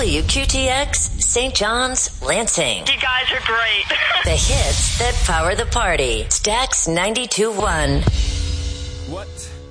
WQTX, St. John's, Lansing. You guys are great. The hits that power the party. Stax 92.1. What